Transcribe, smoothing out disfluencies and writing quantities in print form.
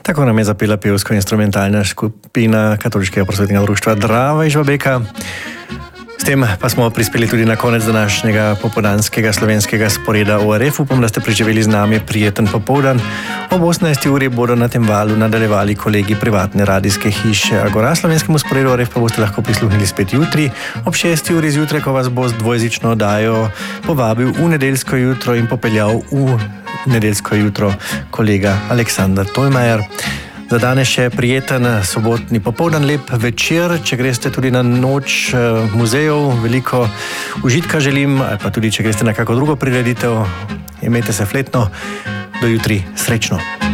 Tako nam je zapela pevsko-instrumentalna skupina Katoliškega prosvetnega društva Drava iz Žabeka. S tem pa smo prispeli tudi na konec današnjega popoldanskega slovenskega sporeda ORF. Upam, da ste preživeli z nami prijeten popoldan. Ob 18. uri bodo na tem valu nadaljevali kolegi privatne radijske hiše Agora. Slovenskemu sporedu ORF pa boste lahko prisluhnili spet jutri ob 6. uri zjutraj, ko vas bo z dvojezično oddajo povabil v nedeljsko jutro in popeljal v nedeljsko jutro kolega Aleksandar Tolmajer. Za danes še prijeten sobotni popoldan, lep večer, če greste tudi na noč muzejev, veliko užitka želim, ali pa tudi, če greste na kako drugo prireditev, imejte se fletno, do jutri, srečno.